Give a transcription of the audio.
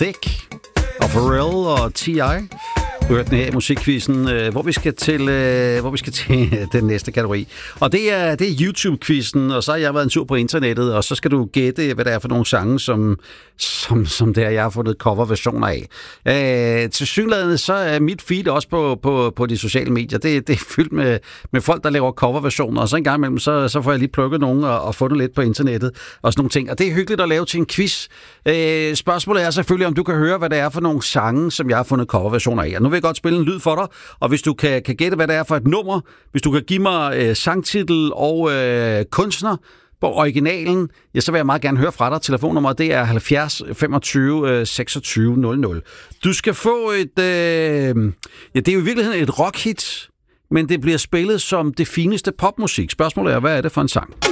Thick og Pharrell og T.I. Du hørte den her i musikquizzen, hvor vi skal til den næste kategori. Og det er YouTube-quizzen, og så har jeg været en tur på internettet, og så skal du gætte, hvad det er for nogle sange, som det er, jeg har fundet coverversioner af. Tilsyneladende så er mit feed også på de sociale medier. Det er fyldt med folk, der laver coverversioner, og så en gang imellem, så får jeg lige plukket nogen og fundet lidt på internettet og sådan nogle ting. Og det er hyggeligt at lave til en quiz. Spørgsmålet er selvfølgelig, om du kan høre, hvad det er for nogle sange, som jeg har fundet coverversioner af. Og nu vil jeg godt spille en lyd for dig, og hvis du kan gætte, hvad det er for et nummer, hvis du kan give mig sangtitel og kunstner på originalen, ja, så vil jeg meget gerne høre fra dig. Telefonnummeret, det er 70 25 26 00. Du skal få et... det er jo i virkeligheden et rockhit, men det bliver spillet som det fineste popmusik. Spørgsmålet er, hvad er det for en sang?